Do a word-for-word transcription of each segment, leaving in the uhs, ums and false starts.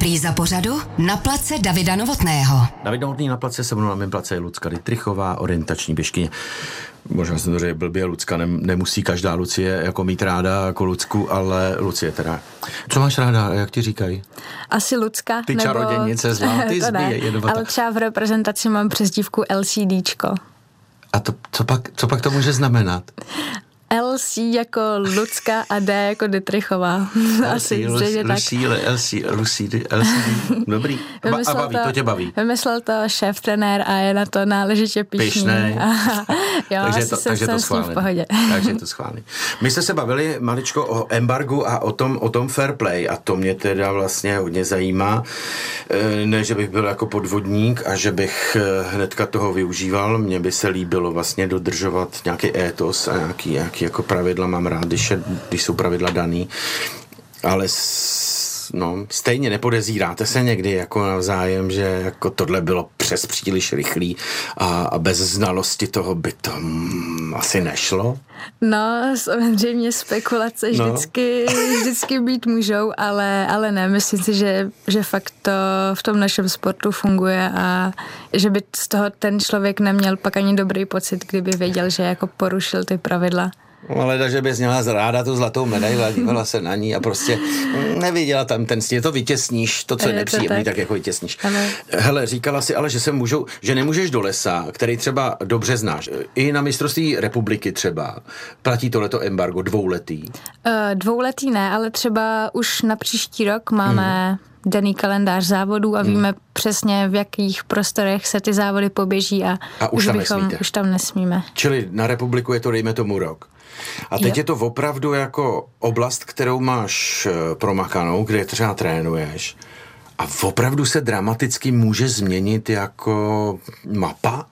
Repríza pořadu Na place Davida Novotného. David Novotný na place, se mnou na mém place je Lucka Dittrichová, orientační běžkyně. Možná jsem to řekl blbě, Lucka, ne, nemusí každá Lucie jako mít ráda jako Lucku, ale Lucie teda. Co máš ráda, jak ti říkají? Asi Lucka. Ty nebo... čarodějnice zlá, ty zbíje. Ale třeba v reprezentaci mám přezdívku LCDčko. A to, co, pak, co pak to může znamenat? L C jako Lucka a D jako Dittrichová. Asi, zřejmě tak. L C, L C, L C, dobrý. A baví, to tě baví. Vymyslel to šéf trenér a je na to náležitě pyšný. Pyšnej. Jo, takže asi to, jsem, takže jsem to s ním v pohodě. Takže je to schválný. My jsme se bavili maličko o embargu a o tom, o tom fair play a to mě teda vlastně hodně zajímá. Ne, že bych byl jako podvodník a že bych hnedka toho využíval. Mně by se líbilo vlastně dodržovat nějaký étos a nějaký, nějaký jako pravidla mám rád, když, je, když jsou pravidla daný, ale s, no, stejně nepodezíráte se někdy jako navzájem, že jako tohle bylo přes příliš rychlý a, a bez znalosti toho by to mm, asi nešlo? No, samozřejmě spekulace no. vždycky, vždycky být můžou, ale, ale ne, myslím si, že, že fakt to v tom našem sportu funguje a že by z toho ten člověk neměl pak ani dobrý pocit, kdyby věděl, že jako porušil ty pravidla. Ale že bys měla ráda tu zlatou medaili a dívala se na ní a prostě neviděla tam ten stěn, to vytěsníš, to, co je, je nepříjemný, tak. tak jako vytěsníš. Ale... Hele, říkala si ale, že se můžou, že nemůžeš do lesa, který třeba dobře znáš. I na mistrovství republiky třeba platí tohleto embargo dvouletý. Uh, dvouletý ne, ale třeba už na příští rok máme hmm. daný kalendář závodů a hmm. víme přesně, v jakých prostorech se ty závody poběží a, a už, už, tam bychom, už tam nesmíme. Čili na republiku je to, dejme tomu, rok. A teď jo. je to opravdu jako oblast, kterou máš promakanou, kde třeba trénuješ a opravdu se dramaticky může změnit jako mapa?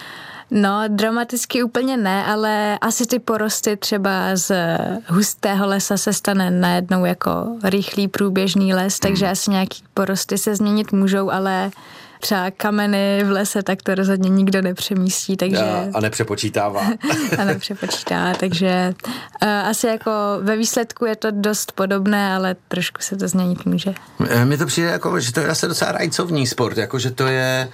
No, dramaticky úplně ne, ale asi ty porosty třeba z hustého lesa se stane najednou jako rychlý průběžný les, takže hmm. asi nějaký porosty se změnit můžou, ale třeba kameny v lese, tak to rozhodně nikdo nepřemístí, takže... Ja, a nepřepočítává. a nepřepočítává, takže uh, asi jako ve výsledku je to dost podobné, ale trošku se to změnit může. Mně to přijde jako, že to je asi docela rajcovní sport, jako že to je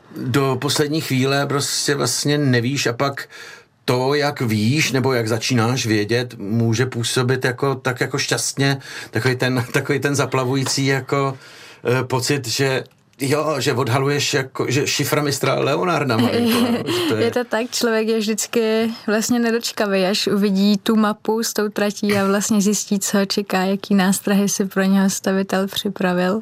do poslední chvíle prostě vlastně nevíš a pak to, jak víš, nebo jak začínáš vědět, může působit jako, tak jako šťastně, takový ten, takový ten zaplavující jako uh, pocit, že jo, že odhaluješ jako, že šifra mistra Leonarda malinko. To je... je to tak, člověk je vždycky vlastně nedočkavý, až uvidí tu mapu s tou tratí a vlastně zjistí, co ho čeká, jaký nástrahy si pro něho stavitel připravil.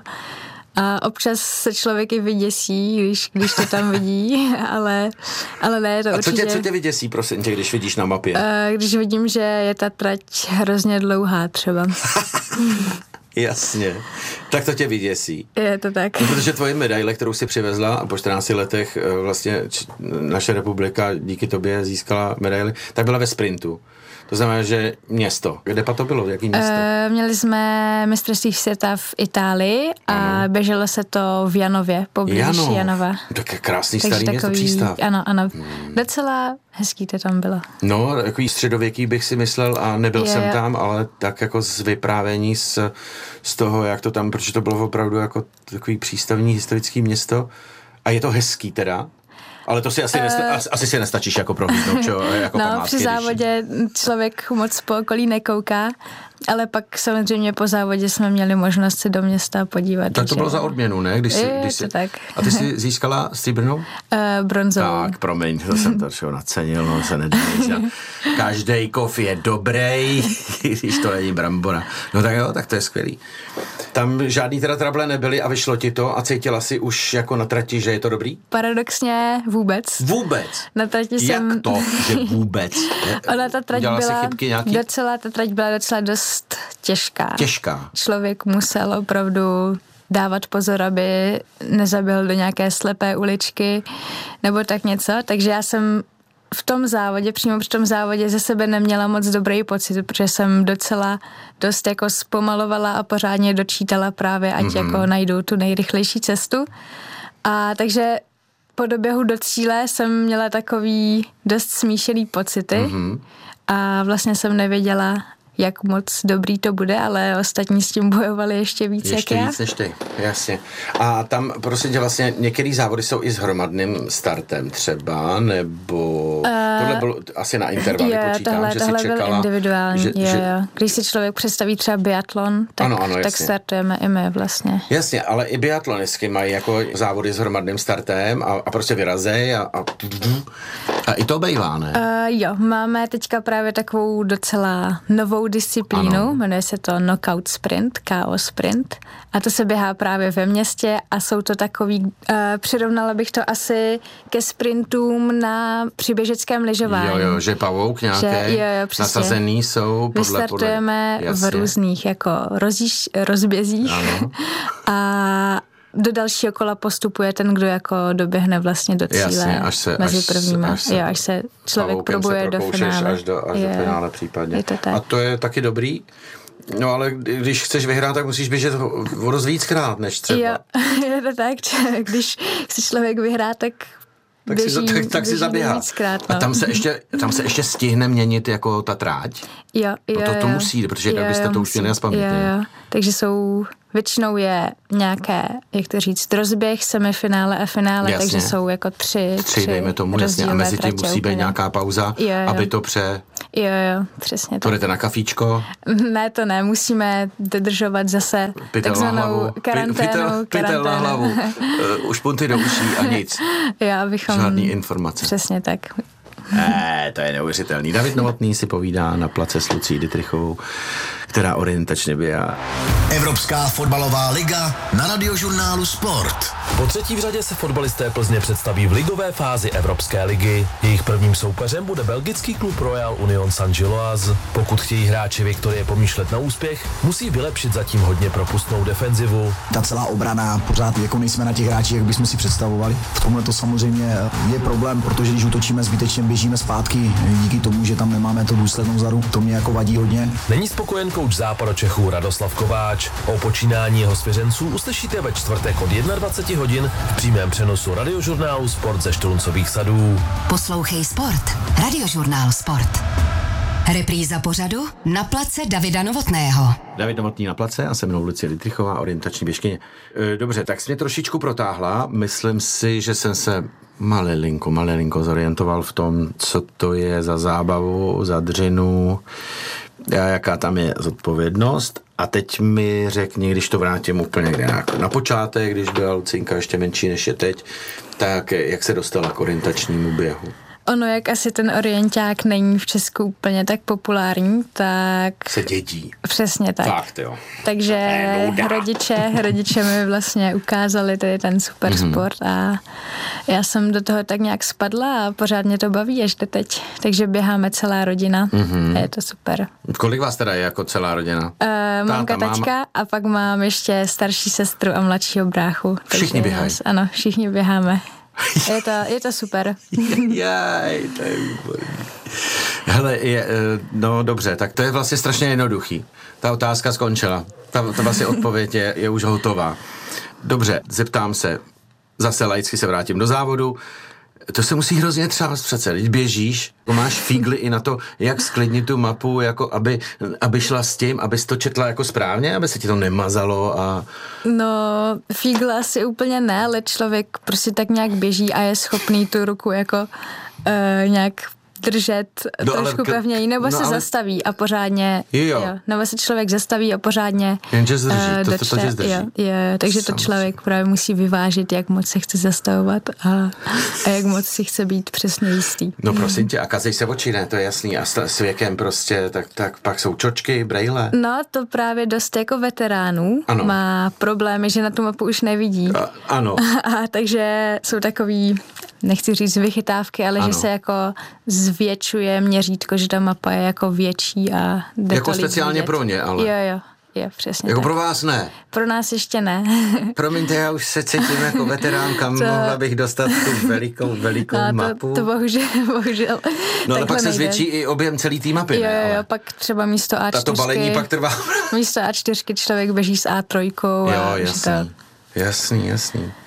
A občas se člověk i vyděsí, když, když to tam vidí, ale, ale ne, to a určitě... A co tě, co tě vyděsí, prosím tě, když vidíš na mapě? Uh, když vidím, že je ta trať hrozně dlouhá třeba. Jasně. Tak to tě vyděsí. Je to tak. No, protože tvoje medaile, kterou jsi přivezla a po čtrnácti letech vlastně naše republika díky tobě získala medaily, tak byla ve sprintu. To znamená, že město. Kde pa to bylo? Jaký město? Uh, měli jsme mistrovství světa v Itálii a ano. běželo se to v Janově, poblíž Jano. Janova. Tak je krásný Takže starý takový, město, přístav. Ano, ano. Hmm. Docela hezký to tam bylo. No, takový středověký bych si myslel a nebyl je, jsem tam, ale tak jako z vyprávění z, z toho, jak to tam, protože to bylo opravdu jako takový přístavní historický město a je to hezký teda. Ale to si asi, nesta, uh, asi si nestačíš jako prohlídnout, čo? Jako no, památky, při závodě když... člověk moc po okolí nekouká, ale pak samozřejmě po závodě jsme měli možnost se do města podívat. Tak to bylo za odměnu, ne? Když jsi, je, když jsi... tak. A ty jsi získala stříbrnou? Uh, bronzovou. Tak, promiň, to jsem to všeho nacenil, no se nedá. Každej kov je dobrý, když to není brambora. No tak jo, tak to je skvělý. Tam žádný teda trable nebyly a vyšlo ti to a cítila si už jako na trati, že je to dobrý? Paradoxně vůbec. Vůbec? Na trati Jak jsem... to, že vůbec? Ona ta trať Dělala byla si chybky nějaký? Docela, ta trať byla docela dost těžká. Těžká. Člověk musel opravdu dávat pozor, aby nezaběhl do nějaké slepé uličky nebo tak něco, takže já jsem v tom závodě, přímo při tom závodě ze sebe neměla moc dobrý pocit, protože jsem docela dost jako zpomalovala a pořádně dočítala právě, ať mm-hmm. jako najdu tu nejrychlejší cestu. A takže po doběhu do cíle jsem měla takový dost smíšený pocity mm-hmm. a vlastně jsem nevěděla, jak moc dobrý to bude, ale ostatní s tím bojovali ještě víc ještě jak já. víc než ty, jasně. A tam prostě tě vlastně některé závody jsou i s hromadným startem třeba, nebo uh, tohle bylo asi na intervaly, jo, počítám, tohle, že tohle si čekala. byl individuální, že, jo, že... jo. Když si člověk představí třeba biatlon, tak, ano, ano, tak startujeme i my vlastně. Jasně, ale i biatlonistky mají jako závody s hromadným startem a, a prostě vyrazej a, a, a i to bejvá, ne? Uh, jo, máme teďka právě takovou docela novou disciplínu, ano. Jmenuje se to Knockout Sprint, K O Sprint a to se běhá právě ve městě a jsou to takový, uh, přirovnala bych to asi ke sprintům na přiběžeckém lyžování. Jo, jo, že pavouk nějaké nasazený jsou podle... Vystartujeme podle, v různých jako rozjíž, rozbězích ano. a do dalšího kola postupuje ten, kdo jako doběhne vlastně do cíle. Jasně, až se, mezi až, prvníma. Až se, jo, až se člověk probuje do finále. Až do, až do finále případně. To tak. A to je taky dobrý? No ale když chceš vyhrát, tak musíš běžet o dost víckrát než třeba. Jo, je to tak, když chce člověk vyhrát, tak tak běží, si, tak, tak si zaběhá. Víckrát, no. A tam se, ještě, tam se ještě stihne měnit jako ta tráť? Jo, jo, no to, to jo. musí, protože jo, tak byste jo, to už měli naspamět. Jo, jo. Takže jsou, většinou je nějaké, jak to říct, rozběh, semifinále a finále, jasně. Takže jsou jako tři, tři, tři dejme tomu, jasně, a mezi tím musí být nějaká pauza, jo, jo. aby to pře... Jo, jo, přesně to tak. jdete na kafíčko? Ne, to ne, musíme dodržovat zase pytel takzvanou karanténu. Pytel, pytel na hlavu, uh, už punty do uší a nic. Jo, abychom... Žádný informace. Přesně tak. Eh, to je neuvěřitelný. David Novotný si povídá na place s Lucí Dittrichovou, která orientačně běhá. Evropská fotbalová liga na Radiožurnálu Sport. Po třetí v řadě se fotbalisté Plzně představí v ligové fázi Evropské ligy. Jejich prvním soupeřem bude belgický klub Royal Union Saint-Gilloise. Pokud chtějí hráči Viktorie pomýšlet na úspěch, musí vylepšit zatím hodně propustnou defenzivu. Ta celá obrana, pořád jako nejsme na těch hráčích, jak bychom si představovali. V tomhle to samozřejmě je problém, protože když útočíme zbytečně, běžíme zpátky díky tomu, že tam nemáme to důslednou zadu. To mě jako vadí hodně. Není spokojen kouč Západočechů Radoslav Kováč. O počínání jeho svěřenců uslyšíte ve čtvrtek od dvacet jedna hodin v přímém přenosu Radiožurnálu Sport ze Štruncových sadů. Poslouchej Sport. Radiožurnál Sport. Repríza pořadu na place Davida Novotného. David Novotný na place a se mnou Lucie Dittrichová, orientační běžkyně. Dobře, tak jsi mě trošičku protáhla. Myslím si, že jsem se malilinko, malilinko zorientoval v tom, co to je za zábavu, za dřinu, jaká tam je zodpovědnost. A teď mi řekni, když to vrátím úplně někde na počátek, když byla Lucinka ještě menší než je teď, tak jak se dostala k orientačnímu běhu? Ono, jak asi ten orienták není v Česku úplně tak populární, tak... Se dědí. Přesně tak. Fakt, jo. Takže rodiče, rodiče mi vlastně ukázali tady ten super mm-hmm. sport a já jsem do toho tak nějak spadla a pořád mě to baví až do teď. Takže běháme celá rodina mm-hmm. a je to super. Kolik vás teda je jako celá rodina? Uh, mamka, Táta, tačka máma... a pak mám ještě starší sestru a mladšího bráchu. Všichni běhají? Ano, všichni běháme. Je to, je to super. Jaj, to je výborný. Hele, je, no dobře, tak to je vlastně strašně jednoduchý. Ta otázka skončila. Ta, ta vlastně odpověď je, je už hotová. Dobře, zeptám se, zase laicky se vrátím do závodu. To se musí hrozně třást přece, když běžíš, máš fígly i na to, jak sklidnit tu mapu, jako aby, aby šla s tím, abys to četla jako správně, aby se ti to nemazalo a... No, fígly asi úplně ne, ale člověk prostě tak nějak běží a je schopný tu ruku jako uh, nějak držet no, trošku k... pevněji, nebo no, se ale... zastaví a pořádně, jo. jo, nebo se člověk zastaví a pořádně jenže zdrží, uh, to, to, to tě zdrží. Jo, jo, takže to člověk právě musí vyvážit, jak moc se chce zastavovat a, a jak moc si chce být přesně jistý. No prosím tě, a kazej se oči, ne, to je jasný, a s věkem prostě, tak, tak pak jsou čočky, brejle. No, to právě dost jako veteránů ano. má problémy, že na tu mapu už nevidí. A, ano. A takže jsou takový, nechci říct vychytávky, ale ano. že se jako zvětšuje měřítko, že ta mapa je jako větší a jde jako speciálně vidět. Pro ně, ale. Jo, jo, jo, přesně jako tak. pro vás ne? Pro nás ještě ne. Promiňte, já už se cítím jako veteránka, to... mohla bych dostat tu velikou, velikou no, to, mapu. To bohužel, bohužel. No ale pak se zvětší i objem celý té mapy, jo, ne? Jo, ale... jo, pak třeba místo á čtyři. Tato balení pak trvá. Místo á čtyři člověk běží s á tři. Jo, a jasný, to... jasný, jasný.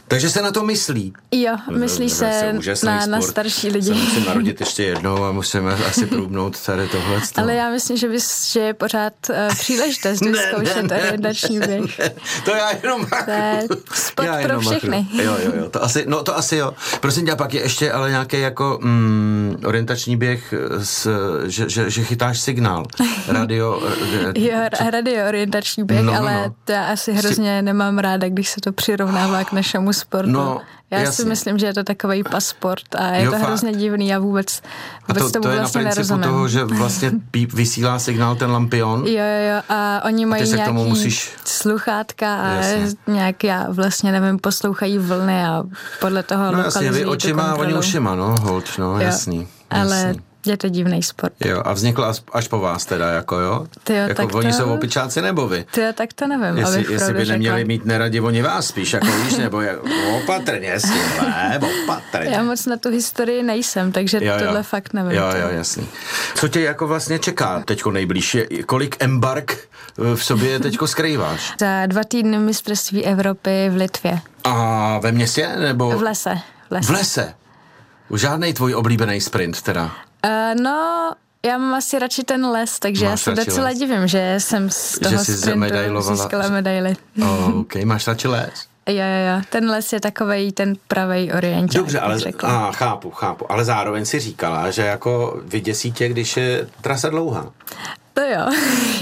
Takže se na to myslí. Jo, myslí se na, na starší lidi. Se musím narodit ještě jednou a musíme asi průbnout tady tohle. Ale já myslím, že, bys, že je pořád uh, příležitost vyzkoušet orientační běh. Ne, to já jenom To je sport já pro všechny. Jo, jo, jo, to asi, no to asi jo. Prosím tě, pak je ještě ale nějaký jako mm, orientační běh, s, že, že, že chytáš signál. Radio. Jo, radio orientační běh, no, no, ale no. To já asi hrozně nemám ráda, když se to přirovnává k našemu sportu. No, já jasně. si myslím, že je to takový pasport a je jo, to fakt. hrozně divný a vůbec, vůbec a to, tomu to je vlastně na principu nerozumím. toho, že vlastně píp, vysílá signál ten lampion. Jo, jo, jo, a oni mají a nějaký musíš... sluchátka a jasně. nějak, já vlastně nevím, poslouchají vlny a podle toho no, lokalizují jasně, vy očima a oni ušima, no, hold, no, jo, jasný. Ale jasný. je to divný sport. Jo, a vznikl až, až po vás teda, jako jo? Tyjo, jako tak oni to... jsou opičáci nebo vy? Tyjo, tak to nevím, jestli, abych jestli by řekla. neměli mít neradi oni vás spíš, jako víš, nebo je, opatrně s tím, ne, opatrně. Já moc na tu historii nejsem, takže jo, jo. tohle fakt nevím. Jo, jo, jasný. Co tě jako vlastně čeká teďko nejblíž? Kolik embark v sobě teďko skrýváš? Za dva týdny mistrovství Evropy v Litvě. A ve městě, nebo? V lese. V lese. V lese? Žádnej tvůj oblíbený sprint teda? Uh, no, já mám asi radši ten les, takže máš já se docela les. divím, že jsem z toho sprintu získala medaili. Oh, ok, máš radši les? Jo, jo, jo, ten les je takovej ten pravej orienták. Dobře, ale a, chápu, chápu, ale zároveň si říkala, že jako vyděsí tě, když je trasa dlouhá. To jo,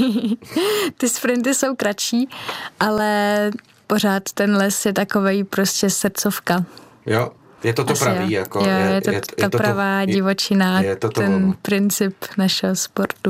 ty sprinty jsou kratší, ale pořád ten les je takovej prostě srdcovka. Jo. Je to to Asi pravý, jo. jako. Jo, je, je to je, ta je to pravá to, divočina, je to to ten ono. princip našeho sportu.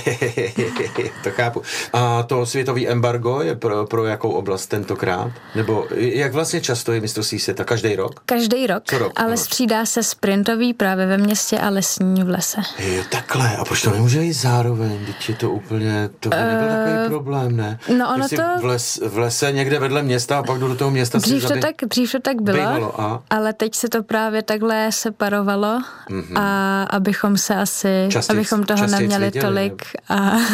To chápu. A to světový embargo je pro, pro jakou oblast tentokrát? Nebo jak vlastně často je mistrovství světa? Každý rok? Každý rok, rok ale ano. střídá se sprintový právě ve městě a lesní v lese. Jo, takhle. A proč to nemůže jít zároveň? Teď je to úplně, to by nebyl uh, takový problém, ne? No ono to... V, les, v lese někde vedle města a pak jdu do toho města. Dřív to, zabi... tak, dřív to tak bylo, Bejvalo, a? ale teď se to právě takhle separovalo mm-hmm. a abychom se asi, častějc, abychom toho neměli viděli, tolik a,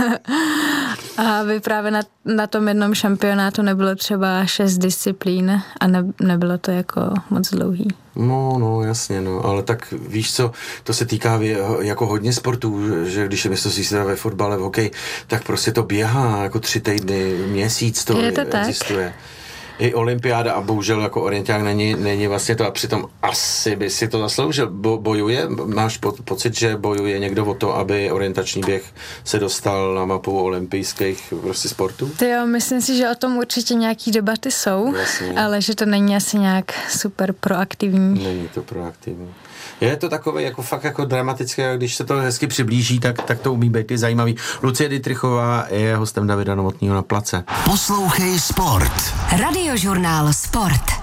a aby právě na, na tom jednom šampionátu nebylo třeba šest disciplín a ne, nebylo to jako moc dlouhý. No, no, jasně, no, ale tak víš co, to se týká jako hodně sportů, že když je mistrovství světa ve fotbale, v hokeji, tak prostě to běhá jako tři týdny, měsíc to, je to existuje. Tak? I olympiáda a bohužel jako orienták není, není vlastně to a přitom asi by si to zasloužil. Bo, bojuje, máš po, pocit, že bojuje někdo o to, aby orientační běh se dostal na mapu olympijských prostě sportů? To jo, myslím si, že o tom určitě nějaký debaty jsou, vlastně. Ale že to není asi nějak super proaktivní. Není to proaktivní. Je to takové jako fakt jako dramatické, když se to hezky přiblíží, tak, tak to umí být i zajímavý. Lucie Dittrichová je hostem Davida Novotného na place. Poslouchej sport. Radiožurnál Sport.